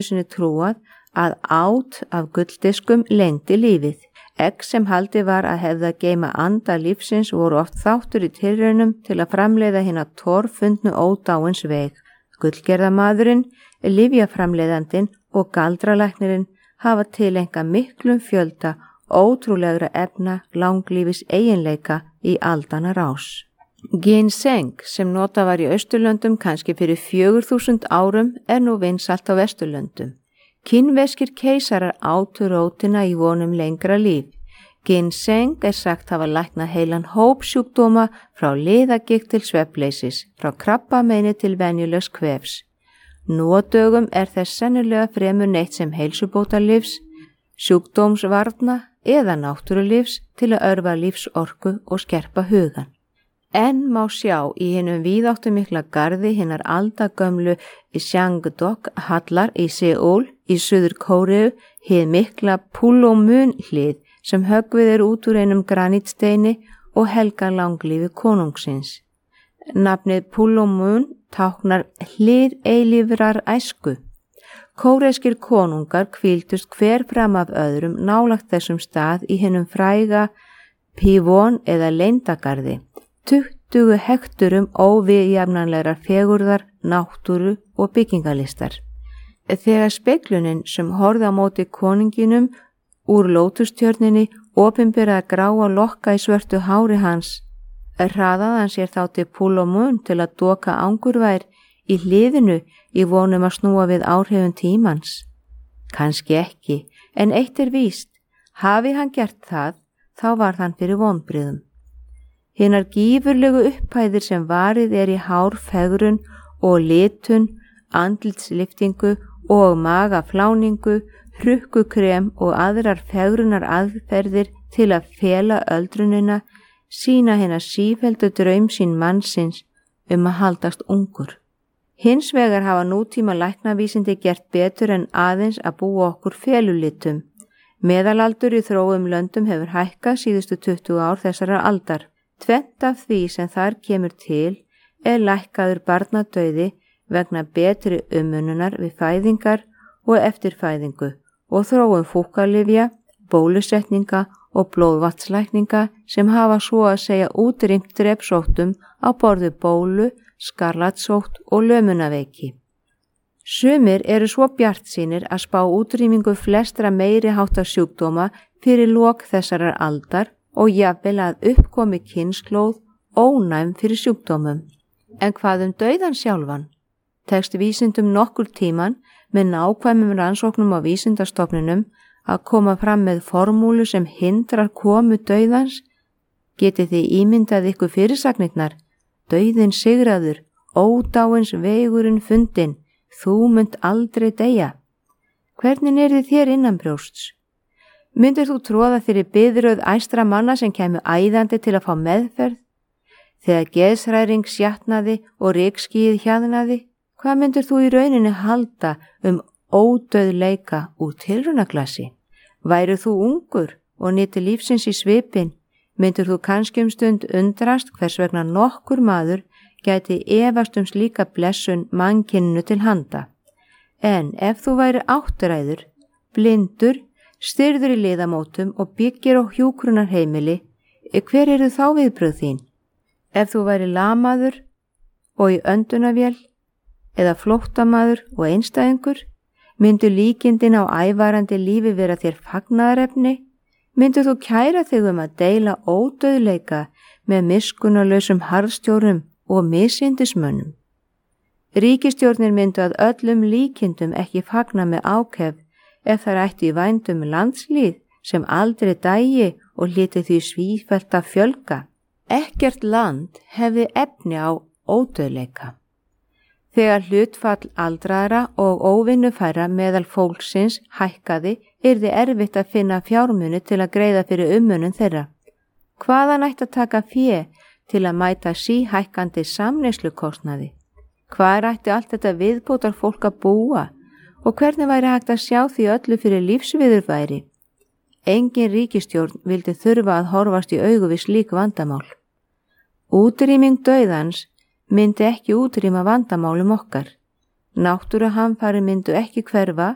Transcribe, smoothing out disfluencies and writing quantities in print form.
sinni trúað að át af gulldiskum leyndi lífið. Egg sem haldið var að hefða geyma anda lífsins voru oft þáttur í tilraunum til að framleiða hina torfundnu ódáins veg. Gullgerðamaðurinn, lyfjaframleiðandinn og galdralæknirinn hafa tilenga miklum fjölda ótrúlegra efna langlífis eiginleika í aldana rás. Ginseng sem nota var í Austurlöndum kannski fyrir 4000 árum nú vinsælt á Vesturlöndum. Kínverskir keisarar átu rótina í vonum lengra líf. Ginseng sagt hafa læknað heilan hóp sjúkdóma frá liðagigt til svefnleysis, frá krabbameini til venjulegs kvefs. Nú á dögum þess sennilega fremur neitt sem heilsubótarlyfs, sjúkdómsvarna eða náttúrulífs til að örva lífsorku og skerpa hugan. En má sjá í hinum víðáttumikla garði hinnar aldagömlu Sangdok hallar í Seúl í Suður Kóreu hið mikla Púlómun hlið sem höggvið út úr einum granítsteini og helga langlífi konungsins. Nafnið Púlómun táknar hlið eilífrar æsku. Kóreskir konungar hvíldust hver fram af öðrum nálægt þessum stað í hinum fræga Pívon eða leyndagarði. 20 hekturum óviðjafnanlegar fegurðar, náttúru og byggingalistar. Þegar speglunin sem horfði á móti koninginum úr lótustjörninni opinberaði gráa lokka í svörtu hári hans, hraðaði hann sér þá til Púlómun til að doka angurvær í hliðinu í vonum að snúa við áhrifum tímans. Kannski ekki, en eitt víst, hafi hann gert það, þá var hann fyrir vonbrigðum. Hinar gífurlegu upphæðir sem varið í hárfegrun og litun, andlitsliftingu og magafláningu, hrukkukrem og aðrar fegrunar aðferðir til að fela öldrunina sýna hina sífelldu draumsýn mannsins að haldast ungur. Hins vegar hafa nútíma læknavísindi gert betur en aðeins að búa okkur felulitum. Meðalaldur í þróum löndum hefur hækkað síðustu 20 ár þessarar aldar. Tvennt af því sem þar kemur til lækkaður barnadauði vegna betri umönnunar við fæðingar og eftirfæðingu og þróun fúkkalyfja, bólusetninga og blóðvatslækninga sem hafa svo að segja útrýmt drepsóttum á borðu bólu, skarlatsótt og lömunaveiki. Sumir eru svo bjartsýnir að spá útrýmingu flestra meiri háttar sjúkdóma fyrir lok þessarar aldar og jafnvel að uppkomi kynslóð ónæm fyrir sjúkdómum. En hvað dauðan sjálfan? Tekst vísindum nokkur tíman með nákvæmum rannsóknum á vísindastofnunum að koma fram með formúlu sem hindrar komu dauðans? Getið þið ímyndað ykkur fyrirsagnirnar? Dauðinn sigraður, ódáins vegurinn fundinn, þú munt aldrei deyja. Hvernig þið þér innanbrjósts? Myndir þú tróða fyrir biðröð æstra manna sem kæmu æðandi til að fá meðferð? Þegar geðshræring sjatnaði og rykskýið hjaðnaði, hvað myndir þú í rauninni halda ódauðleika úr tilraunaglasi? Væru þú ungur og nyti lífsins í svipinn, myndir þú kannski stund undrast hvers vegna nokkur maður gæti efast slíka blessun mannkyninu til handa. En ef þú væri áttræður, blindur, styrður í liðamótum og byggir á hjúkrunarheimili, hver eru þá viðbrögð þín? Ef þú væri lamaður og í öndunavél eða flóttamaður og einstæðingur, myndu líkindin á ævarandi lífi vera þér fagnaðarefni? Myndu þú kæra þig að deila ódauðleika með miskunnarlausum harðstjórum og misyndismönnum? Ríkisstjórnir myndu að öllum líkindum ekki fagna með ákefð ef þær ættu í vændum landslýð sem aldrei dæi og hlyti því svífellt að fjölga. Ekkert land hefði efni á ódauðleika. Þegar hlutfall aldraðra og óvinnufæra meðal fólksins hækkaði, yrði erfitt að finna fjármuni til að greiða fyrir umönnun þeirra. Hvaðan ætti að taka fé til að mæta síhækkandi samneyslukostnaði? Hvar ætti allt þetta viðbótar fólk að búa? Og hvernig væri hægt að sjá því öllu fyrir lífsviðurværi? Engin ríkisstjórn vildi þurfa að horfast í augu við slík vandamál. Útrýming dauðans myndi ekki útrýma vandamálum okkar. Náttúruhamfarir myndu ekki hverfa